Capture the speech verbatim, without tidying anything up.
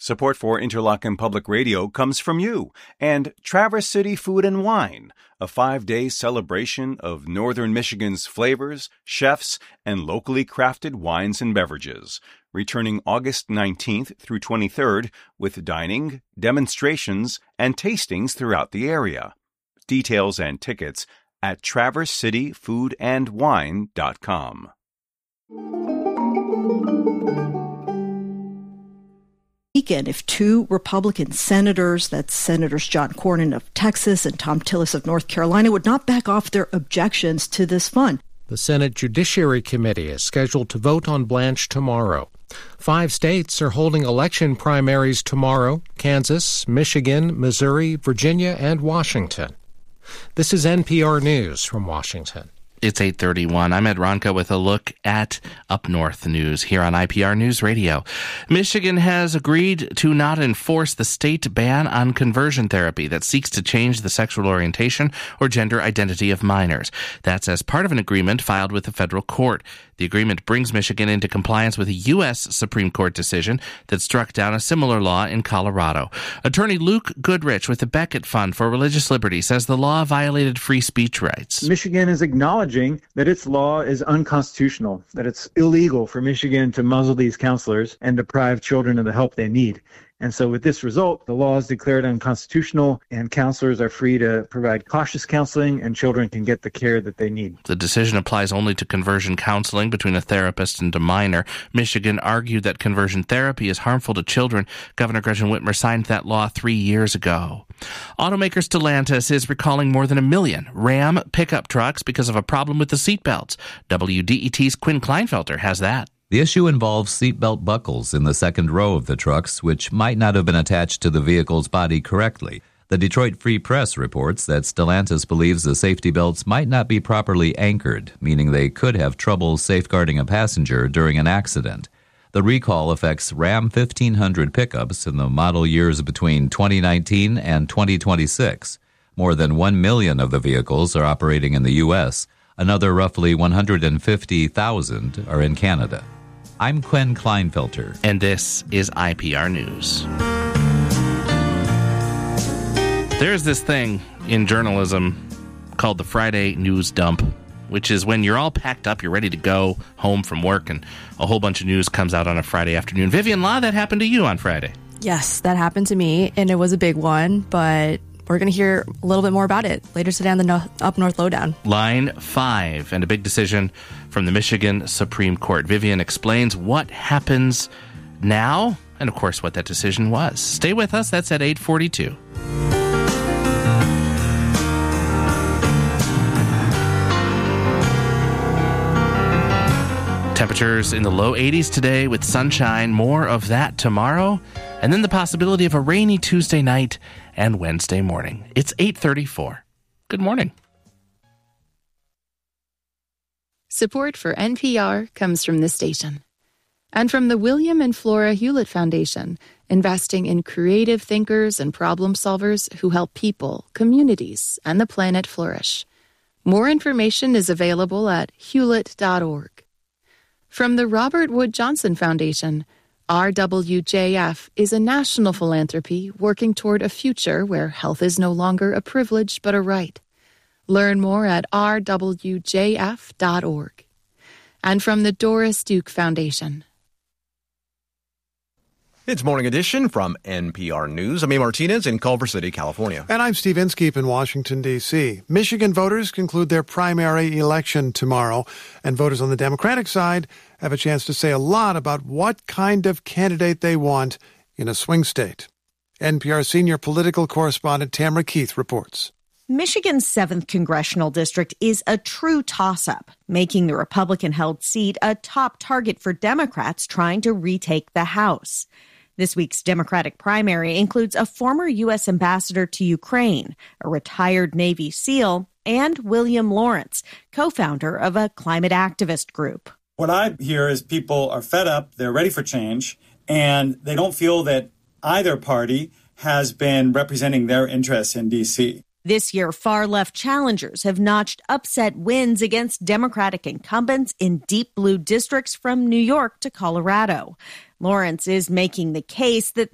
Support for Interlochen Public Radio comes from you and Traverse City Food and Wine, a five-day celebration of Northern Michigan's flavors, chefs, and locally crafted wines and beverages, returning August nineteenth through twenty-third with dining, demonstrations, and tastings throughout the area. Details and tickets at traverse city food and wine dot com. Weekend if two Republican senators, that's Senators John Cornyn of Texas and Thom Tillis of North Carolina, would not back off their objections to this fund. The Senate Judiciary Committee is scheduled to vote on Blanche tomorrow. Five states are holding election primaries tomorrow: Kansas, Michigan, Missouri, Virginia, and Washington. This is N P R News from Washington. It's eight thirty-one. I'm Ed Ronca with a look at Up North news here on I P R News Radio. Michigan has agreed to not enforce the state ban on conversion therapy that seeks to change the sexual orientation or gender identity of minors. That's as part of an agreement filed with the federal court. The agreement brings Michigan into compliance with a U S Supreme Court decision that struck down a similar law in Colorado. Attorney Luke Goodrich with the Beckett Fund for Religious Liberty says the law violated free speech rights. Michigan is acknowledging that its law is unconstitutional, that it's illegal for Michigan to muzzle these counselors and deprive children of the help they need. And so with this result, the law is declared unconstitutional and counselors are free to provide cautious counseling and children can get the care that they need. The decision applies only to conversion counseling between a therapist and a minor. Michigan argued that conversion therapy is harmful to children. Governor Gretchen Whitmer signed that law three years ago. Automaker Stellantis is recalling more than a million Ram pickup trucks because of a problem with the seatbelts. W D E T's Quinn Kleinfelter has that. The issue involves seatbelt buckles in the second row of the trucks, which might not have been attached to the vehicle's body correctly. The Detroit Free Press reports that Stellantis believes the safety belts might not be properly anchored, meaning they could have trouble safeguarding a passenger during an accident. The recall affects Ram fifteen hundred pickups in the model years between twenty nineteen and twenty twenty-six. More than one million of the vehicles are operating in the U S. Another roughly one hundred fifty thousand are in Canada. I'm Quinn Kleinfelter. And this is I P R News. There's this thing in journalism called the Friday News Dump, which is when you're all packed up, you're ready to go home from work, and a whole bunch of news comes out on a Friday afternoon. Vivian Law, that happened to you on Friday. Yes, that happened to me, and it was a big one, but we're going to hear a little bit more about it later today on the no- Up North Lowdown. Line five, and a big decision from the Michigan Supreme Court. Vivian explains what happens now, and of course what that decision was. Stay with us. That's at eight forty-two. Temperatures in the low eighties today with sunshine. More of that tomorrow. And then the possibility of a rainy Tuesday night and Wednesday morning. It's eight thirty-four. Good morning. Support for N P R comes from this station. And from the William and Flora Hewlett Foundation, investing in creative thinkers and problem solvers who help people, communities, and the planet flourish. More information is available at hewlett dot org. From the Robert Wood Johnson Foundation, R W J F is a national philanthropy working toward a future where health is no longer a privilege but a right. Learn more at r w j f dot org. And from the Doris Duke Foundation. It's Morning Edition from N P R News. I'm A. Martinez in Culver City, California. And I'm Steve Inskeep in Washington, D C Michigan voters conclude their primary election tomorrow, and voters on the Democratic side have a chance to say a lot about what kind of candidate they want in a swing state. N P R senior political correspondent Tamara Keith reports. Michigan's seventh congressional district is a true toss-up, making the Republican-held seat a top target for Democrats trying to retake the House. This week's Democratic primary includes a former U S ambassador to Ukraine, a retired Navy SEAL, and William Lawrence, co-founder of a climate activist group. What I hear is people are fed up, they're ready for change, and they don't feel that either party has been representing their interests in D C. This year, far-left challengers have notched upset wins against Democratic incumbents in deep blue districts from New York to Colorado. Lawrence is making the case that